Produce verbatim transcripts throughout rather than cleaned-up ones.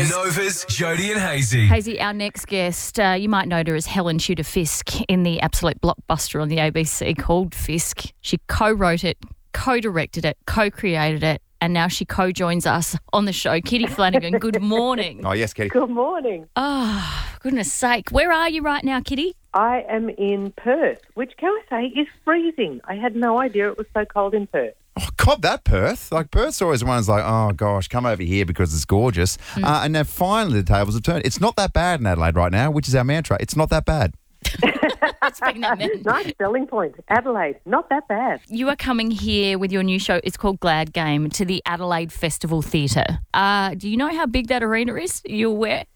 Nova's Jody and Hazy. Hazy, our next guest, uh, you might know her as Helen Tudor Fisk in the absolute blockbuster on the A B C called Fisk. She co-wrote it, co-directed it, co-created it, and now she co-joins us on the show. Kitty Flanagan, good morning. Oh, yes, Kitty. Good morning. Oh, goodness sake. Where are you right now, Kitty? I am in Perth, which, can I say, is freezing. I had no idea it was so cold in Perth. Oh, cop that, Perth. Like, Perth's always one's like, oh, gosh, come over here because it's gorgeous. Mm. Uh, and now finally the tables have turned. It's not that bad in Adelaide right now, which is our mantra. It's not that bad. Speaking of men. Nice selling point. Adelaide, not that bad. You are coming here with your new show. It's called Glad Game to the Adelaide Festival Theatre. Uh, do you know how big that arena is? Are you aware?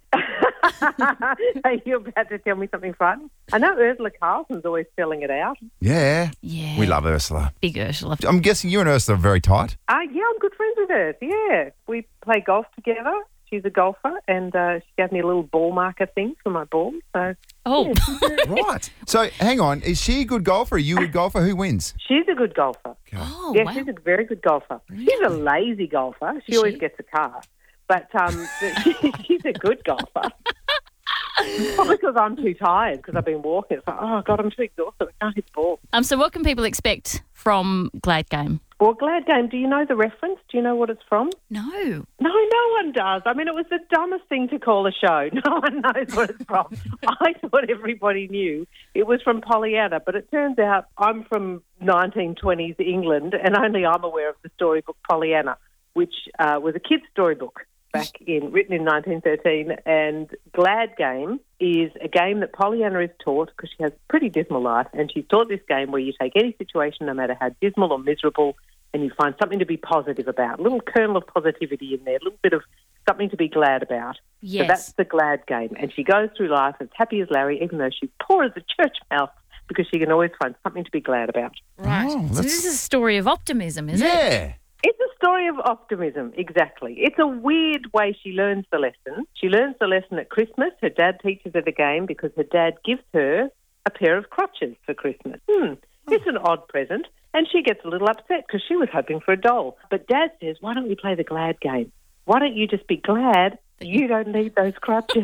Are you about to tell me something fun? I know Ursula Carlson's always selling it out. Yeah. Yeah. We love Ursula. Big Ursula. I'm guessing you and Ursula are very tight. Uh, yeah, I'm good friends with her. Yeah, we play golf together. She's a golfer, and uh, she gave me a little ball marker thing for my ball. So Oh, Right. So, hang on. Is she a good golfer? Are you a good golfer? Who wins? she's a good golfer. oh yeah, wow. she's a very good golfer. She's a lazy golfer. She Is always she? gets a car. But um, she, she's a good golfer. Probably because I'm too tired because I've been walking. It's like, oh, God, I'm too exhausted. I can't hit the ball. Um, so what can people expect from Glad Game? Well, Glad Game, do you know the reference? Do you know what it's from? No. No, no one does. I mean, it was the dumbest thing to call a show. No one knows what it's from. I thought everybody knew. It was from Pollyanna, but it turns out I'm from nineteen twenties England, and only I'm aware of the storybook Pollyanna, which uh, was a kid's storybook back in written in nineteen thirteen. And Glad Game is a game that Pollyanna is taught because she has a pretty dismal life, and she's taught this game where you take any situation, no matter how dismal or miserable, and you find something to be positive about, a little kernel of positivity in there, a little bit of something to be glad about. Yes. So that's the Glad Game. And she goes through life as happy as Larry, even though she's poor as a church mouse, because she can always find something to be glad about. Right. Oh, so that's- this is a story of optimism, is it? Yeah. It's a story of optimism, exactly. It's a weird way she learns the lesson. She learns the lesson at Christmas. Her dad teaches her the game because her dad gives her a pair of crutches for Christmas. Hmm, it's an odd present. And she gets a little upset because she was hoping for a doll. But Dad says, why don't we play the Glad Game? Why don't you just be glad you don't need those crutches?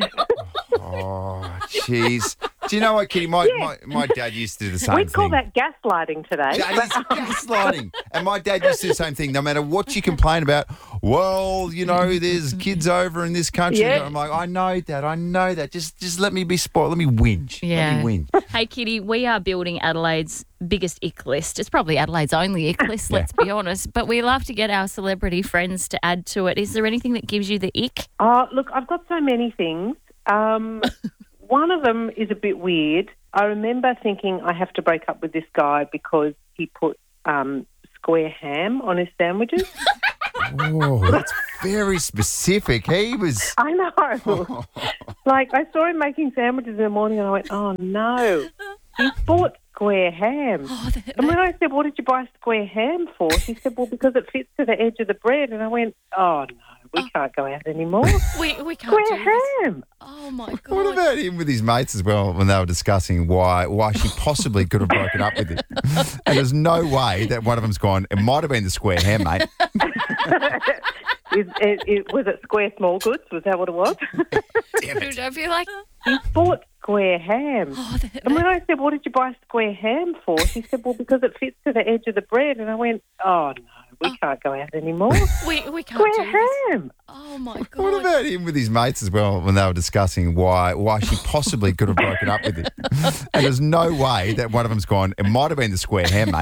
Oh, jeez. Do you know what, Kitty? My, my, my dad used to do the same We'd call thing. that gaslighting today. That is gaslighting. And my dad used to do the same thing. No matter what you complain about, well, you know, there's kids over in this country. Yeah. I'm like, I know that. I know that. Just just let me be spoiled. Let me whinge. Yeah. Let me whinge. Hey, Kitty, we are building Adelaide's biggest ick list. It's probably Adelaide's only ick list, let's be honest. But we love to get our celebrity friends to add to it. Is there anything that gives you the ick? Oh, look, I've got so many things. Um, one of them is a bit weird. I remember thinking I have to break up with this guy because he put um, square ham on his sandwiches. Oh, that's very specific. He was... I know. Like, I saw him making sandwiches in the morning and I went, oh, no. He bought square ham. Oh, that, And when I said, what did you buy square ham for? She said, well, because it fits to the edge of the bread. And I went, oh, no, we can't go out anymore. we, we can't Square do this. ham. Oh, my God. What about him with his mates as well when they were discussing why why she possibly could have broken up with him? And there's no way that one of them's gone, it might have been the square ham, mate. Is, it, it, was it square small goods? Was that what it was? Damn it. I feel like... He bought square ham. Oh, that, And when I said, what did you buy square ham for? She said, well, because it fits to the edge of the bread. And I went, oh, no, we can't go out anymore. we, we can't Square do this. ham. Oh, my God. What about him with his mates as well when they were discussing why why she possibly could have broken up with him? And there's no way that one of them's gone, it might have been the square ham, mate.